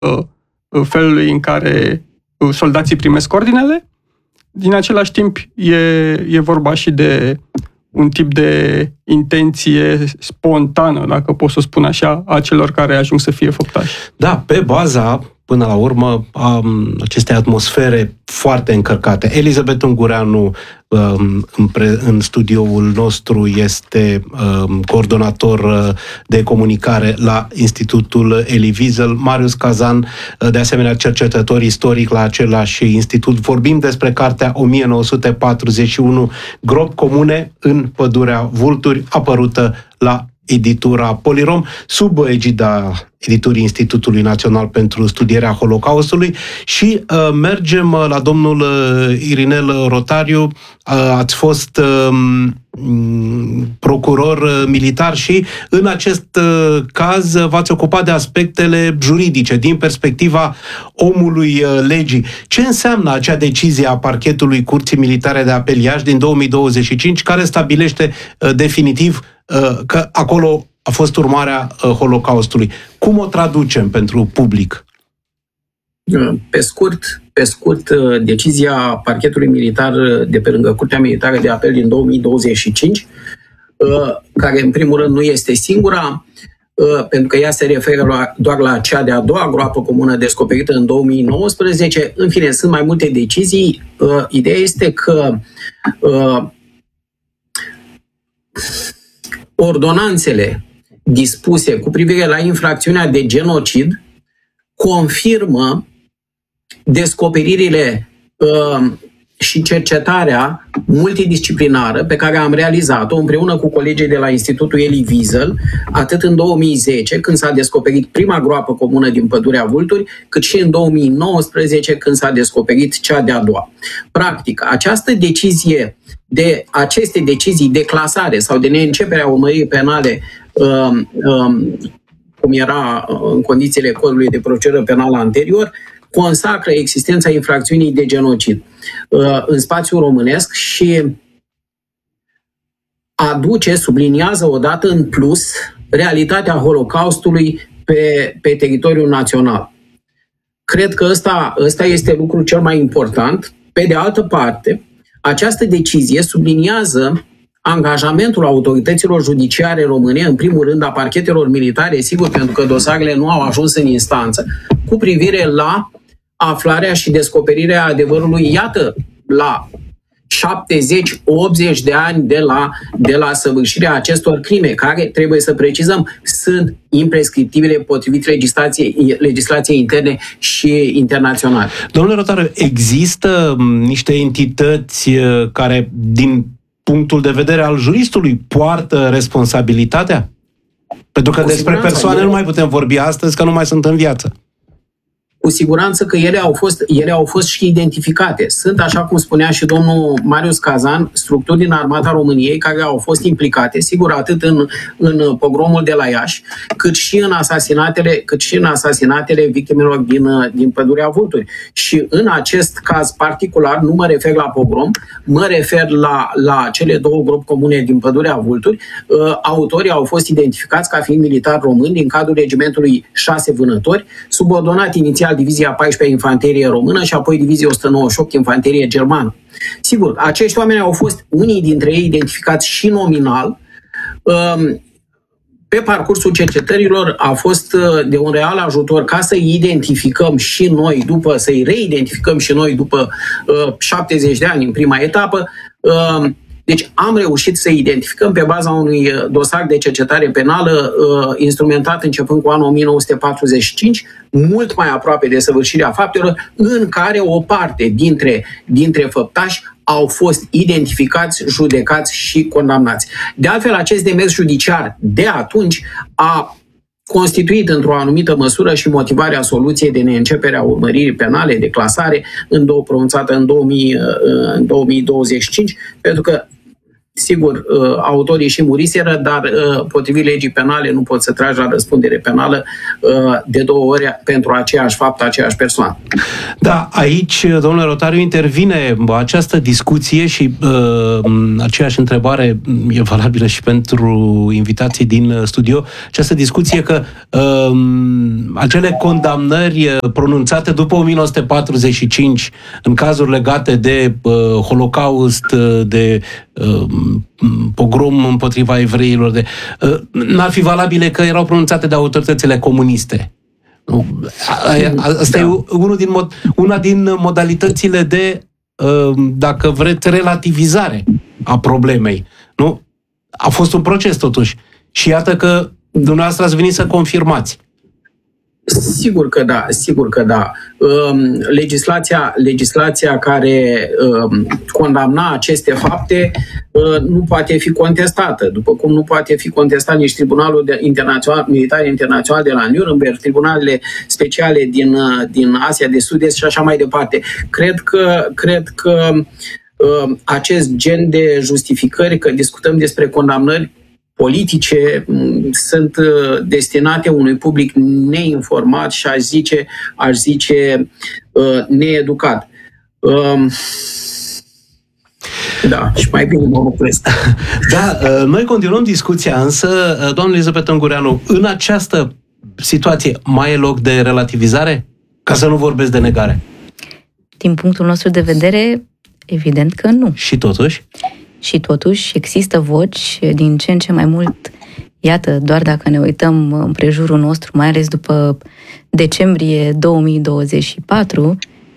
felului în care soldații primesc ordinele. Din același timp, e vorba și de un tip de intenție spontană, dacă pot să spun așa, a celor care ajung să fie făptași. Da, pe baza, până la urmă, a acestei atmosfere foarte încărcate. Elisabeth Ungureanu, în studioul nostru, este coordonator de comunicare la Institutul Elie Wiesel. Marius Cazan, de asemenea cercetător istoric la același institut. Vorbim despre cartea 1941, Gropi comune în Pădurea Vulturi, apărută la editura Polirom, sub egida editurii Institutului Național pentru Studierea Holocaustului. Și mergem la domnul Irinel Rotariu. Ați fost procuror militar și în acest caz v-ați ocupat de aspectele juridice, din perspectiva omului legii. Ce înseamnă acea decizie a parchetului Curții Militare de Apel Iași din 2025, care stabilește definitiv că acolo a fost urmarea Holocaustului? Cum o traducem pentru public? Pe scurt, decizia parchetului militar de pe lângă Curtea Militară de Apel din 2025, care în primul rând nu este singura, pentru că ea se referă doar la cea de-a doua groapă comună descoperită în 2019. În fine, sunt mai multe decizii. Ideea este că ordonanțele dispuse cu privire la infracțiunea de genocid confirmă descoperirile și cercetarea multidisciplinară pe care am realizat-o împreună cu colegii de la Institutul Elie Wiesel, atât în 2010, când s-a descoperit prima groapă comună din Pădurea Vulturi, cât și în 2019, când s-a descoperit cea de-a doua. Practic, aceste decizii de clasare sau de neîncepere a urmăririi penale, cum era în condițiile codului de procedură penală anterior, consacră existența infracțiunii de genocid în spațiul românesc și subliniază odată în plus realitatea Holocaustului pe teritoriul național. Cred că ăsta este lucrul cel mai important. Pe de altă parte, această decizie subliniază angajamentul autorităților judiciare române, în primul rând a parchetelor militare, sigur, pentru că dosarele nu au ajuns în instanță, cu privire la aflarea și descoperirea adevărului, iată, la 70-80 de ani de la săvârșirea acestor crime, care, trebuie să precizăm, sunt imprescriptibile potrivit legislației interne și internaționale. Domnule Rotariu, există niște entități care, din punctul de vedere al juristului, poartă responsabilitatea? Pentru că despre persoane nu mai putem vorbi astăzi, că nu mai sunt în viață. Cu siguranță că ele au fost și identificate. Sunt, așa cum spunea și domnul Marius Cazan, structuri din Armata României care au fost implicate, sigur, atât în pogromul de la Iași, cât și în asasinatele victimelor din Pădurea Vulturi. Și în acest caz particular, nu mă refer la pogrom, mă refer la cele două gropi comune din Pădurea Vulturi. Autorii au fost identificați ca fiind militari români din cadrul regimentului 6 Vânători, subordonat inițial Divizia 14 Infanterie Română și apoi Divizia 198 Infanterie Germană. Sigur, acești oameni au fost, unii dintre ei, identificați și nominal. Pe parcursul cercetărilor a fost de un real ajutor ca să-i identificăm și noi, să-i reidentificăm și noi după 70 de ani în prima etapă. Deci am reușit să identificăm pe baza unui dosar de cercetare penală instrumentat începând cu anul 1945, mult mai aproape de săvârșirea faptelor, în care o parte dintre făptași au fost identificați, judecați și condamnați. De altfel, acest demers judiciar de atunci a constituit într-o anumită măsură și motivarea soluției de neîncepere a urmăririi penale, de clasare, pronunțată în 2025, pentru că, Sigur, autorii și muriseră, dar potrivit legii penale nu poți să tragi la răspundere penală de 2 ori pentru aceeași faptă, aceeași persoană. Da, aici, domnule Rotariu, intervine această discuție și aceeași întrebare e valabilă și pentru invitații din studio, această discuție că acele condamnări pronunțate după 1945 în cazuri legate de Holocaust, de pogrom împotriva evreilor, n-ar fi valabile că erau pronunțate de autoritățile comuniste. Asta e una din modalitățile de, dacă vreți, relativizare a problemei. Nu? A fost un proces, totuși. Și iată că dumneavoastră ați venit să confirmați. Sigur că da, sigur că da. Legislația care condamna aceste fapte nu poate fi contestată, după cum nu poate fi contestat nici Tribunalul Militar Internațional de la Nuremberg, tribunalele speciale din Asia de Sud-Est și așa mai departe. Cred că acest gen de justificări, că discutăm despre condamnări politice, sunt destinate unui public neinformat și aș zice needucat. Da, și mai bine mă opresc. Da, noi continuăm discuția, însă, doamnă Elizabeta Ungureanu, în această situație mai e loc de relativizare? Ca să nu vorbesc de negare. Din punctul nostru de vedere, evident că nu. Și totuși? Și totuși există voci din ce în ce mai mult, iată, doar dacă ne uităm împrejurul nostru, mai ales după decembrie 2024,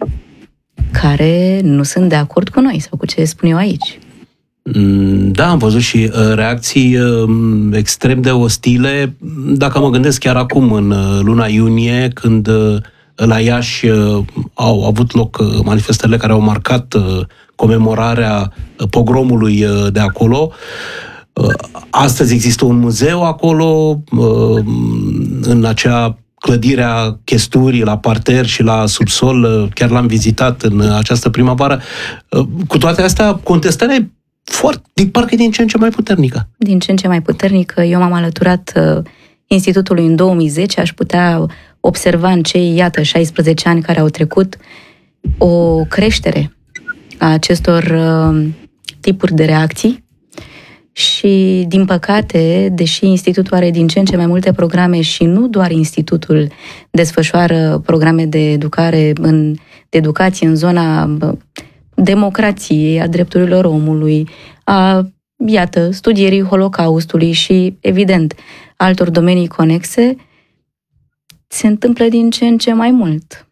care nu sunt de acord cu noi sau cu ce spun eu aici. Da, am văzut și reacții extrem de ostile, dacă mă gândesc chiar acum, în luna iunie, când la Iași au avut loc manifestările care au marcat comemorarea pogromului de acolo. Astăzi există un muzeu acolo, în acea clădire a chesturii, la parter și la subsol, chiar l-am vizitat în această primăvară. Cu toate astea, contestarea parcă din ce în ce mai puternică. Din ce în ce mai puternică. Eu m-am alăturat institutului în 2010, aș putea observa în cei, iată, 16 ani care au trecut, o creștere a acestor tipuri de reacții și, din păcate, deși institutul are din ce în ce mai multe programe și nu doar institutul desfășoară programe de educație în zona democrației, a drepturilor omului, iată, studierii Holocaustului și, evident, altor domenii conexe, se întâmplă din ce în ce mai mult.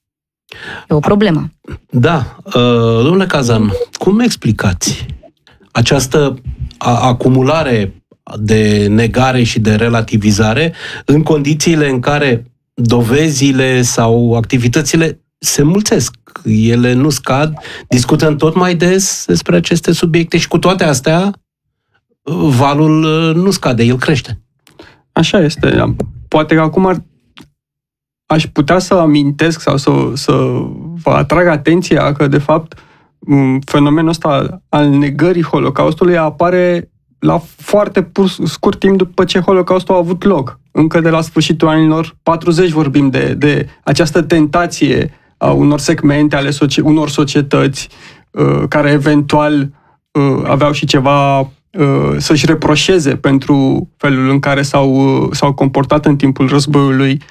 E o problemă. Da. Domnule Cazan, cum explicați această acumulare de negare și de relativizare în condițiile în care dovezile sau activitățile se mulțesc? Ele nu scad, discutăm tot mai des despre aceste subiecte și cu toate astea valul nu scade, el crește. Așa este. Poate că acum aș putea să amintesc sau să vă atrag atenția că, de fapt, fenomenul ăsta al negării Holocaustului apare la foarte scurt timp după ce Holocaustul a avut loc. Încă de la sfârșitul anilor 40 vorbim de această tentație a unor segmente ale unor societăți care eventual aveau și ceva să-și reproșeze pentru felul în care s-au comportat în timpul războiului,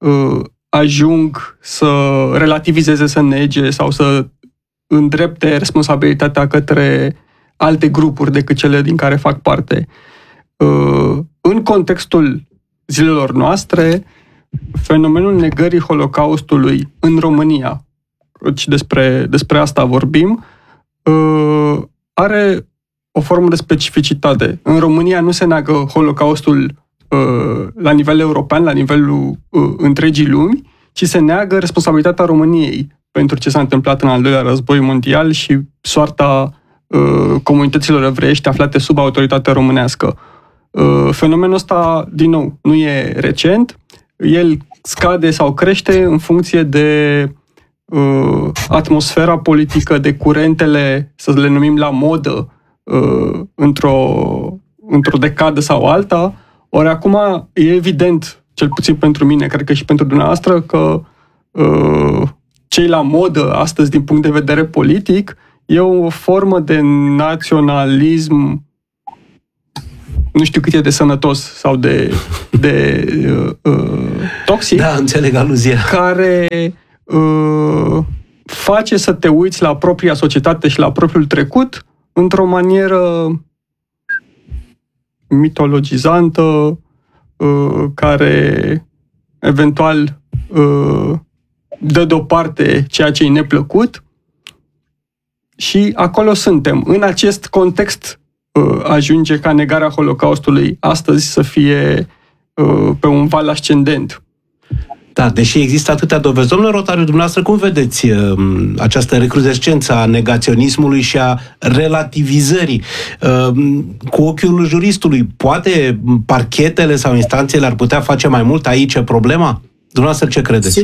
ajung să relativizeze, să nege sau să îndrepte responsabilitatea către alte grupuri decât cele din care fac parte. În contextul zilelor noastre, fenomenul negării Holocaustului în România, deci despre asta vorbim, are o formă de specificitate. În România nu se neagă Holocaustul la nivel european, la nivelul întregii lumi, ci se neagă responsabilitatea României pentru ce s-a întâmplat în al doilea război mondial și soarta comunităților evreiești aflate sub autoritatea românească. Fenomenul ăsta, din nou, nu e recent. El scade sau crește în funcție de atmosfera politică, de curentele, să le numim la modă, într-o decadă sau alta. Ori acum e evident, cel puțin pentru mine, cred că și pentru dumneavoastră, că cei la modă astăzi din punct de vedere politic e o formă de naționalism, nu știu cât e de sănătos sau de toxic. Da, înțeleg aluzia. Care face să te uiți la propria societate și la propriul trecut într-o manieră mitologizantă, care eventual dă deoparte ceea ce e neplăcut. Și acolo suntem. În acest context ajunge ca negarea Holocaustului astăzi să fie pe un val ascendent. Da, deși există atâtea dovezi. Domnule Rotariu, dumneavoastră, cum vedeți această recrudescență a negaționismului și a relativizării? Cu ochiul juristului, poate parchetele sau instanțele ar putea face mai mult aici problema? Dumneavoastră, ce credeți?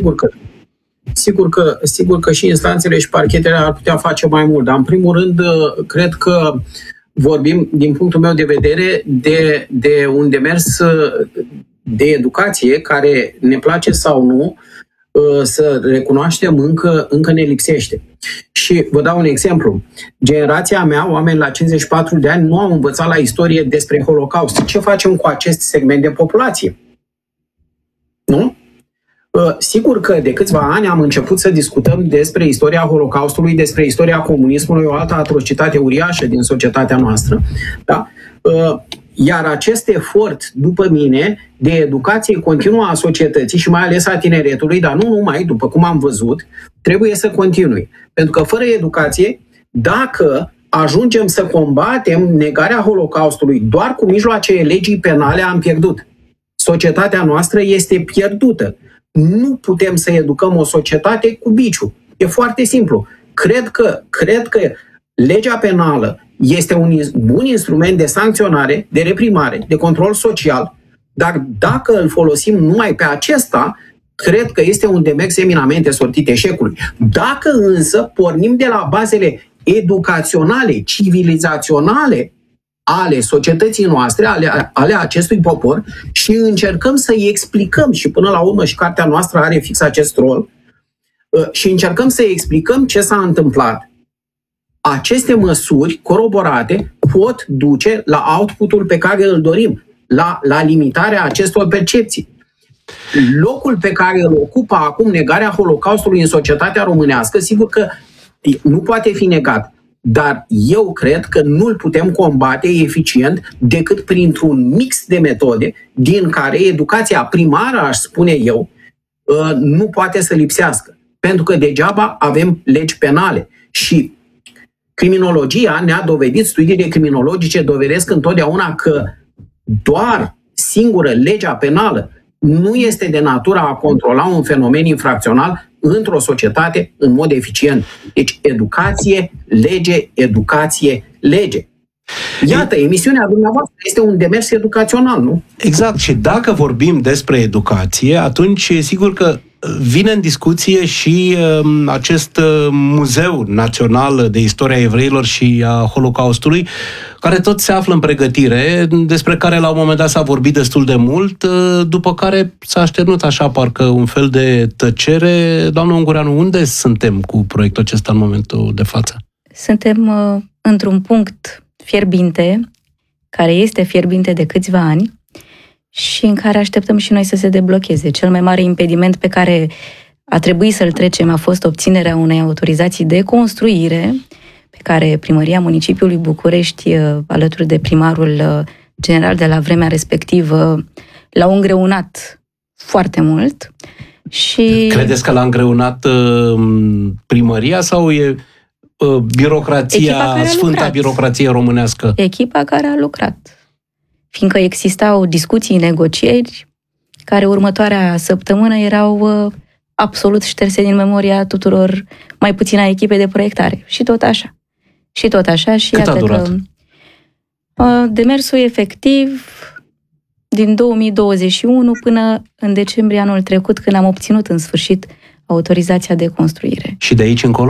Sigur că și instanțele și parchetele ar putea face mai mult, dar în primul rând cred că vorbim, din punctul meu de vedere, de un demers de educație care, ne place sau nu, să recunoaștem, încă ne lipsește. Și vă dau un exemplu. Generația mea, oameni la 54 de ani, nu au învățat la istorie despre Holocaust. Ce facem cu acest segment de populație? Nu? Sigur că de câțiva ani am început să discutăm despre istoria Holocaustului, despre istoria comunismului, o altă atrocitate uriașă din societatea noastră. Da? Iar acest efort, după mine, de educație continuă a societății și mai ales a tineretului, dar nu numai, după cum am văzut, trebuie să continue. Pentru că fără educație, dacă ajungem să combatem negarea Holocaustului doar cu mijloacele legii penale, am pierdut. Societatea noastră este pierdută. Nu putem să educăm o societate cu biciu. E foarte simplu. Cred că legea penală este un bun instrument de sancționare, de reprimare, de control social, dar dacă îl folosim numai pe acesta, cred că este un demers eminamente sortit eșecului. Dacă însă pornim de la bazele educaționale, civilizaționale ale societății noastre, ale acestui popor și încercăm să-i explicăm, și până la urmă și cartea noastră are fix acest rol, și încercăm să-i explicăm ce s-a întâmplat, aceste măsuri coroborate pot duce la output-ul pe care îl dorim, la limitarea acestor percepții. Locul pe care îl ocupă acum negarea Holocaustului în societatea românească, sigur că nu poate fi negat, dar eu cred că nu îl putem combate eficient decât printr-un mix de metode din care educația primară, aș spune eu, nu poate să lipsească. Pentru că degeaba avem legi penale și criminologia ne-a dovedit, studiile criminologice dovedesc întotdeauna că doar singură legea penală nu este de natura a controla un fenomen infracțional într-o societate în mod eficient. Deci educație, lege, educație, lege. Iată, emisiunea dumneavoastră este un demers educațional, nu? Exact. Și dacă vorbim despre educație, atunci e sigur că vine în discuție și acest Muzeu Național de Istoria Evreilor și a Holocaustului, care tot se află în pregătire, despre care la un moment dat s-a vorbit destul de mult, după care s-a așternut așa parcă un fel de tăcere. Doamnă Ungureanu, unde suntem cu proiectul acesta în momentul de față? Suntem într-un punct fierbinte, care este fierbinte de câțiva ani, și în care așteptăm și noi să se deblocheze. Cel mai mare impediment pe care a trebuit să-l trecem a fost obținerea unei autorizații de construire, pe care Primăria Municipiului București, alături de primarul general de la vremea respectivă, l-au îngreunat foarte mult. Și credeți că l-a îngreunat primăria sau e birocrația, sfânta birocrație românească? Echipa care a lucrat. Fiindcă existau discuții, negocieri, care următoarea săptămână erau absolut șterse din memoria tuturor, mai puțin a echipei de proiectare. Și tot așa. Și tot așa. Și cât a durat? Demersul efectiv din 2021 până în decembrie anul trecut, când am obținut în sfârșit autorizația de construire. Și de aici încolo?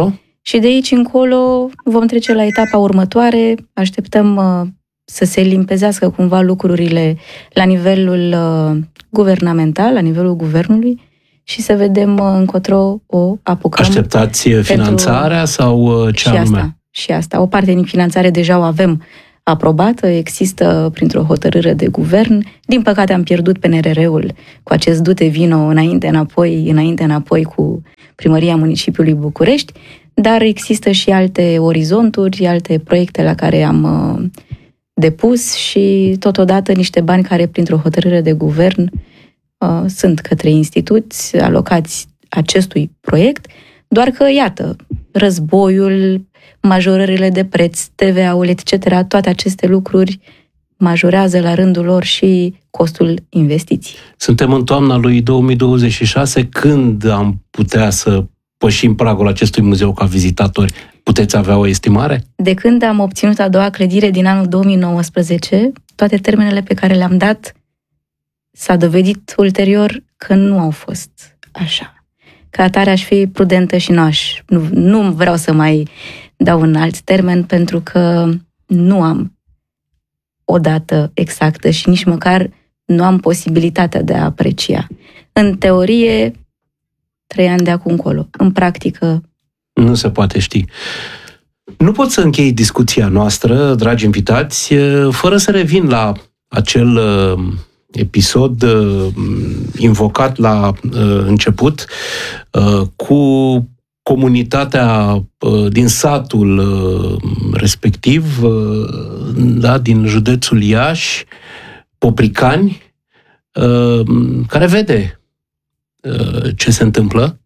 Și de aici încolo vom trece la etapa următoare, așteptăm să se limpezească cumva lucrurile la nivelul guvernamental, la nivelul guvernului și să vedem încotro o apucăm. Așteptați finanțarea sau ce anume? Și asta. O parte din finanțare deja o avem aprobată, există printr-o hotărâre de guvern. Din păcate am pierdut PNRR-ul cu acest du-te vino înainte înapoi cu Primăria Municipiului București, dar există și alte orizonturi, alte proiecte la care am depus și totodată niște bani care printr-o hotărâre de guvern sunt către instituți alocați acestui proiect, doar că, iată, războiul, majorările de preț, TVA-ul, etc., toate aceste lucruri majorează la rândul lor și costul investiției. Suntem în toamna lui 2026, când am putea să pășim pragul acestui muzeu ca vizitatori? Puteți avea o estimare? De când am obținut a doua clădire din anul 2019, toate termenele pe care le-am dat s-a dovedit ulterior că nu au fost așa. Ca atare aș fi prudentă și nu vreau să mai dau un alt termen pentru că nu am o dată exactă și nici măcar nu am posibilitatea de a aprecia. În teorie, 3 ani de acum încolo. În practică, nu se poate ști. Nu pot să închei discuția noastră, dragi invitați, fără să revin la acel episod invocat la început cu comunitatea din satul respectiv, da, din județul Iași, Popricani, care vede ce se întâmplă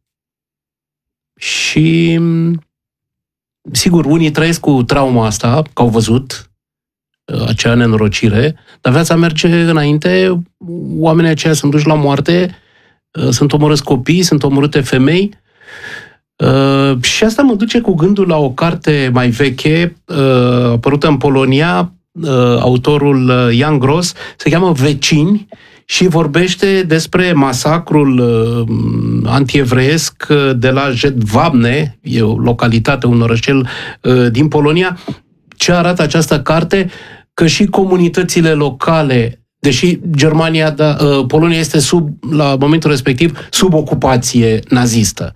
și, sigur, unii trăiesc cu trauma asta, că au văzut acea nenorocire, dar viața merge înainte, oamenii aceia sunt duși la moarte, sunt omorâți copii, sunt omorâte femei, și asta mă duce cu gândul la o carte mai veche, apărută în Polonia, autorul Jan Gross, se cheamă Vecini și vorbește despre masacrul antievreiesc de la Jedwabne, e o localitate, un orășel din Polonia. Ce arată această carte? Că și comunitățile locale, deși Polonia este la momentul respectiv sub ocupație nazistă.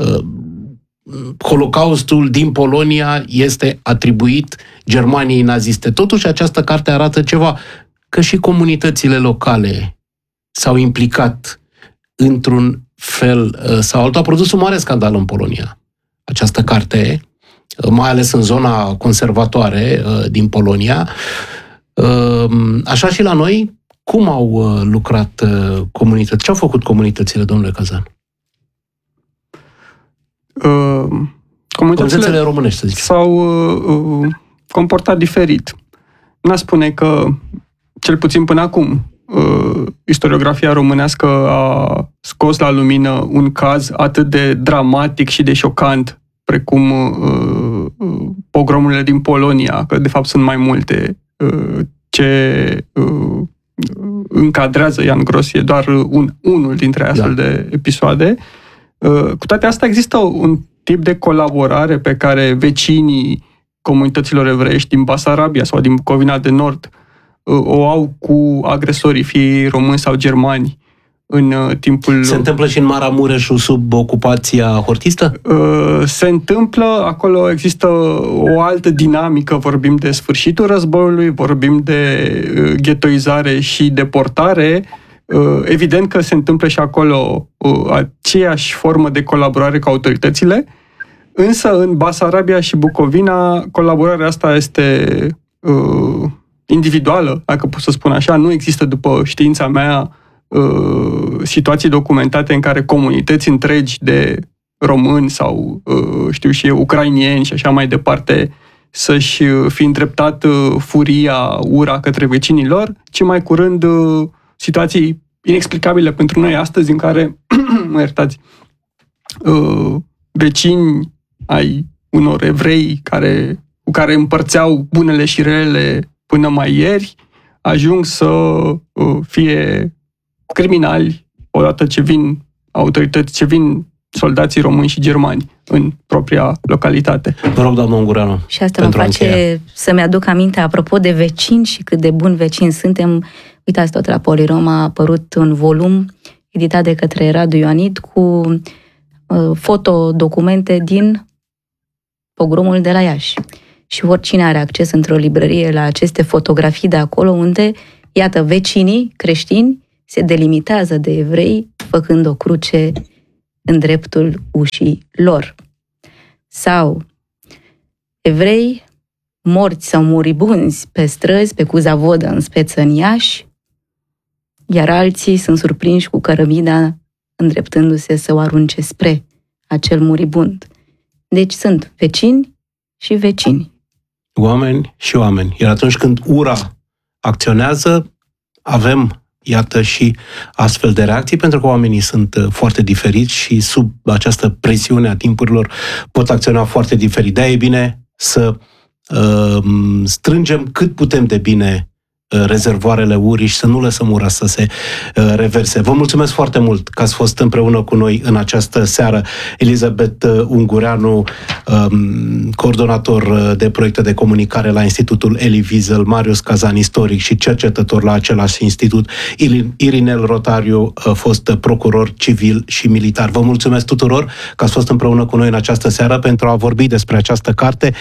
Holocaustul din Polonia este atribuit Germaniei naziste. Totuși, această carte arată ceva, că și comunitățile locale s-au implicat într-un fel sau altul. A produs un mare scandal în Polonia această carte, mai ales în zona conservatoare din Polonia. Așa și la noi, cum au lucrat comunitățile? Ce au făcut comunitățile, domnule Cazan? Comunitățile românești, să zic. S-au comportat diferit. N-a spune că, cel puțin până acum, istoriografia românească a scos la lumină un caz atât de dramatic și de șocant precum pogromurile din Polonia, că de fapt sunt mai multe. Ce încadrează Jan Gross e doar unul dintre astfel de episoade. Cu toate astea există un tip de colaborare pe care vecinii comunităților evreiești din Basarabia sau din Bucovina de Nord o au cu agresorii, fie români sau germani, în timpul... Se întâmplă și în Maramureșul sub ocupația hortistă? Se întâmplă, acolo există o altă dinamică, vorbim de sfârșitul războiului, vorbim de ghettoizare și deportare. Evident că se întâmplă și acolo aceeași formă de colaborare cu autoritățile, însă în Basarabia și Bucovina colaborarea asta este individuală, dacă pot să spun așa. Nu există, după știința mea, situații documentate în care comunități întregi de români sau, știu și eu, ucrainieni și așa mai departe să-și fi îndreptat furia, ura către vecinii lor, ci mai curând situații inexplicabile pentru noi astăzi în care, mă iertați, vecini ai unor evrei cu care împărțeau bunele și relele până mai ieri, ajung să fie criminali odată ce vin autorități, ce vin soldații români și germani în propria localitate. Vă rog, doamnă Ungureanu. Și asta mă face să-mi aduc aminte, apropo de vecini și cât de buni vecini suntem. Uitați, tot la Polirom a apărut un volum editat de către Radu Ioanid cu fotodocumente din pogromul de la Iași. Și oricine are acces într-o librărie la aceste fotografii de acolo, unde, iată, vecinii creștini se delimitează de evrei făcând o cruce în dreptul ușii lor. Sau evrei morți sau muribunzi pe străzi, pe Cuzavodă, în speță în Iași, iar alții sunt surprinși cu cărămida îndreptându-se să o arunce spre acel muribund. Deci sunt vecini și vecini. Oameni și oameni. Iar atunci când ura acționează, avem, iată, și astfel de reacții, pentru că oamenii sunt foarte diferiți și sub această presiune a timpurilor pot acționa foarte diferit. De-aia e bine să strângem cât putem de bine rezervoarele urii și să nu lăsăm ura să se reverse. Vă mulțumesc foarte mult că ați fost împreună cu noi în această seară. Elizabeth Ungureanu, coordonator de proiecte de comunicare la Institutul Elie Wiesel, Marius Cazan, istoric și cercetător la același institut, Irinel Rotariu, fost procuror civil și militar. Vă mulțumesc tuturor că ați fost împreună cu noi în această seară pentru a vorbi despre această carte,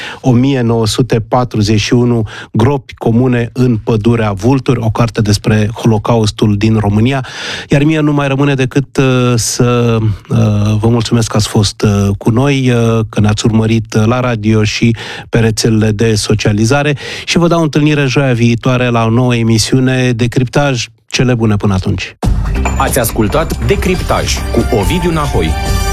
1941, gropi comune în pădure a Vulturi, o carte despre Holocaustul din România. Iar mie nu mai rămâne decât să vă mulțumesc că ați fost cu noi, că ne-ați urmărit la radio și pe rețelele de socializare și vă dau întâlnire joia viitoare la o nouă emisiune Decriptaj. Cele bune până atunci! Ați ascultat Decriptaj cu Ovidiu Nahoi.